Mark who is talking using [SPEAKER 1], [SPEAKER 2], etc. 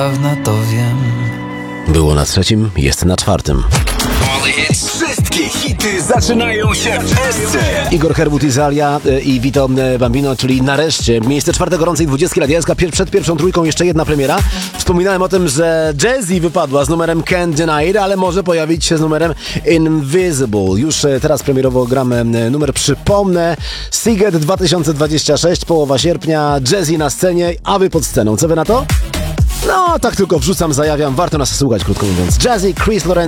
[SPEAKER 1] Dawno to wiem.
[SPEAKER 2] Było na 3, jest na 4.
[SPEAKER 3] Wszystkie hity zaczynają się w SC.
[SPEAKER 2] Igor Herbut, Izalia i Vito Bambino, czyli nareszcie miejsce 4 gorącej 20 Radialska. Przed pierwszą trójką jeszcze jedna premiera. Wspominałem o tym, że Jazzy wypadła z numerem Can't Deny It, ale może pojawić się z numerem Invisible. Już teraz premierowo gramy numer, przypomnę, Seagate 2026, połowa sierpnia, Jazzy na scenie, a wy pod sceną. Co wy na to? No, tak tylko wrzucam, zajawiam, warto nas słuchać, krótko mówiąc. Jazzy, Chris Lorenzo.